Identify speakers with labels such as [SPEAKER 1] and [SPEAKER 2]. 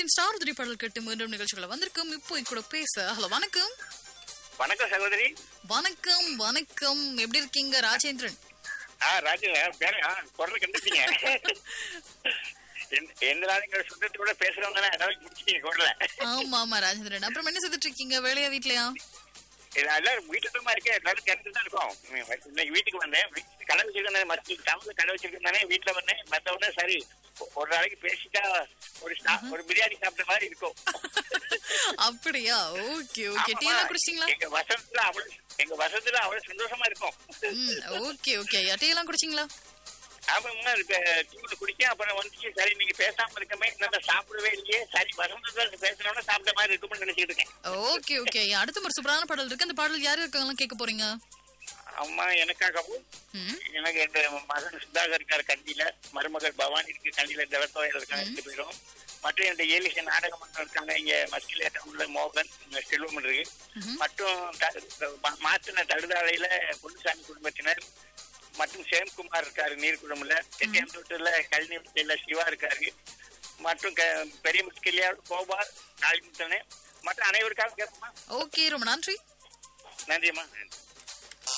[SPEAKER 1] Star உதிரி பாடல் கேட்டு மீண்டும் நிகழ்ச்சிகளை வந்திருக்கும். இப்போ கூட பேச ஹலோ வணக்கம்.
[SPEAKER 2] வணக்கம் சகோதரி.
[SPEAKER 1] வணக்கம் வணக்கம். எப்படி இருக்கீங்க ராஜேந்திரன்?
[SPEAKER 2] ராஜு குரல் கண்டுட்டீங்க. எந்த நாளைக்கு சுத்தத்தோட பேசுறவங்க ஏதாவது முடிச்சிட்டீங்க குரல.
[SPEAKER 1] ஆமா ஆமா ராஜேந்திரன். அப்புறம் என்ன செய்துட்டு இருக்கீங்க? வேலையா வீட்லயா?
[SPEAKER 2] எல்லாரும் வீட்டுமா இருக்கேன். எல்லாரும் கிடந்து தான் இருக்கோம். இன்னைக்கு வீட்டுக்கு வந்தேன். கடை வச்சிருக்கேன். மற்ற டவுன்ல கடை வச்சிருக்கேன். வீட்டுல வந்தேன். மத்தவொடனே சரி ஒரு நாளைக்கு பேசிட்டா ஒரு பிரியாணி சாப்பிட்ட மாதிரி இருக்கும்.
[SPEAKER 1] அப்படியா? Okay okay. டீ எல்லாம் குடிச்சீங்களா?
[SPEAKER 2] எங்க வசத்துல அவ்வளவு சந்தோஷமா இருக்கும்.
[SPEAKER 1] Okay okay. டீ எல்லாம் குடிச்சீங்களா?
[SPEAKER 2] ஆமா டீ குடிக்க அப்புறம் வந்துச்சு. சரி நீங்க பேசாம இருக்கமே நம்ம சாப்பிடவே இல்லையே. சரி வசந்தத்துல பேசணும்னா சாப்பிட்ட மாதிரி இருக்கும்னு நினைச்சிட்டு இருக்கேன்.
[SPEAKER 1] Okay okay. அடுத்த ஒரு சூப்பரான பாடல் இருக்கு. அந்த பாடல் யாரு இருக்காங்கலாம் கேட்க போறீங்க?
[SPEAKER 2] அம்மா எனக்காகவும் எனக்கு எங்க மகன் சுதாகர் இருக்காரு கண்டியில, மருமகள் பவானி இருக்கு கண்டியில, ஜலத்தோயில் இருக்காங்க 2 பேரும். மற்றும் இந்த ஏலிச நாடக மன்றம் இருக்காங்க இங்க மஸ்கிலேட்ட உள்ள மோகன் செல்வம் இருக்கு. மற்றும் மாத்தின தடுதாளையில பொன்னுசாமி குடும்பத்தினர் மற்றும் சேம்குமார் இருக்காரு நீர்குளம்ல, எட்டியாந்தோட்டத்துல கல்வியில சிவா இருக்காரு, மற்றும் பெரிய முஸ்கிலியா கோபால் காளிமுத்தனே மற்றும் அனைவருக்காக கேட்போமா?
[SPEAKER 1] ஓகே ரொம்ப நன்றி.
[SPEAKER 2] நன்றிம்மா.